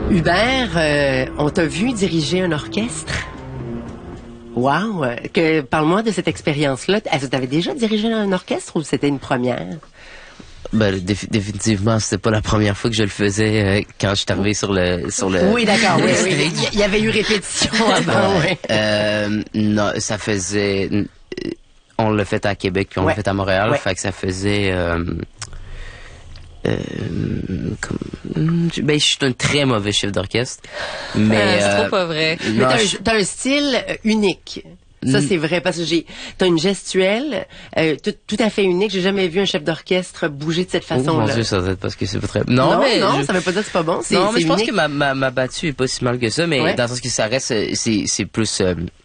Hubert, on t'a vu diriger un orchestre? Wow! Parle-moi de cette expérience-là. Est-ce que tu avais déjà dirigé un orchestre ou c'était une première? Ben, définitivement, c'était pas la première fois que je le faisais quand je suis arrivé sur le... Oui, d'accord, oui. Il y avait eu répétition avant, oui. Non, ça faisait... On l'a fait à Québec, puis on l'a fait à Montréal, fait que ça faisait... je suis un très mauvais chef d'orchestre, mais... c'est trop pas vrai. Mais t'as un style unique. Ça, c'est vrai, parce que t'as une gestuelle tout à fait unique. J'ai jamais vu un chef d'orchestre bouger de cette façon-là. Mon Dieu, ça doit être parce que c'est pas très... Non, ça veut pas dire que c'est pas bon. Non, mais je pense unique. que ma battue est pas si mal que ça, mais dans le sens que ça reste, c'est plus...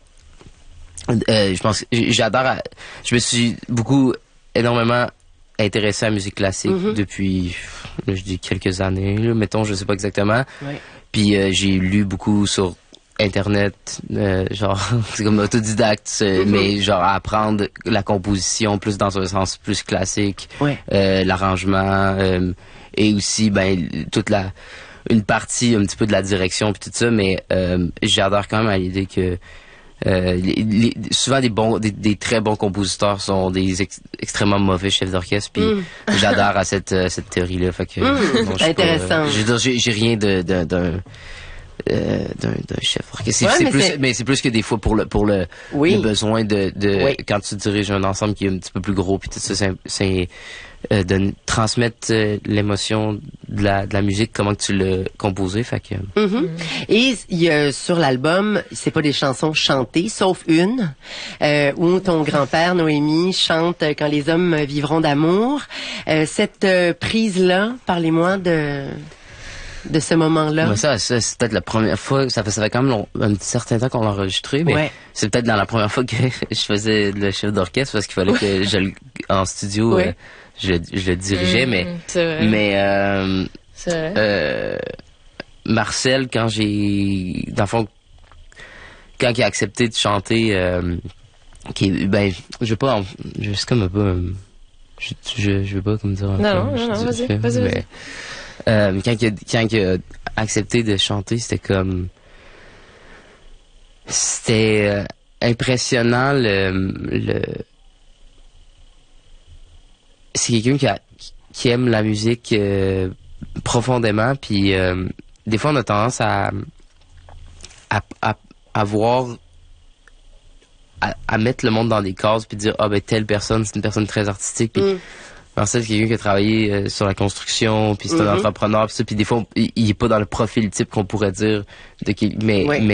je pense que j'adore... Je me suis énormément intéressé à la musique classique depuis, je dis quelques années, là, mettons, je sais pas exactement. Puis j'ai lu beaucoup sur Internet, genre, c'est comme autodidacte, mais genre à apprendre la composition plus dans un sens plus classique, l'arrangement, et aussi, toute une partie un petit peu de la direction puis tout ça, mais j'adore quand même à l'idée que souvent des très bons compositeurs sont des extrêmement mauvais chefs d'orchestre, puis j'adore à cette théorie-là, fait que intéressant. J'ai rien d'un chef d'orchestre. Mais c'est plus que des fois pour le besoin de quand tu diriges un ensemble qui est un petit peu plus gros, puis tout ça, c'est de transmettre l'émotion de la musique, comment que tu l'as composé, fait que... Et il y a sur l'album, c'est pas des chansons chantées, sauf une, où ton grand-père, Noémie, chante « Quand les hommes vivront d'amour ». Cette prise-là, parlez-moi de ce moment-là. Ça c'est peut-être la première fois, ça fait quand même un certain temps qu'on l'a enregistré, mais c'est peut-être dans la première fois que je faisais le chef d'orchestre, parce qu'il fallait que en studio, je le dirigeais, mais Marcel, quand il a accepté de chanter, je veux pas, je comme un peu, je veux pas comme dire. Non, vas-y. Quand il a accepté de chanter, c'était impressionnant c'est quelqu'un qui aime la musique profondément, puis des fois on a tendance à mettre le monde dans des cases puis dire telle personne c'est une personne très artistique, puis Marcel, c'est quelqu'un qui a travaillé sur la construction, puis c'est un entrepreneur, puis des fois, il est pas dans le profil type qu'on pourrait dire mais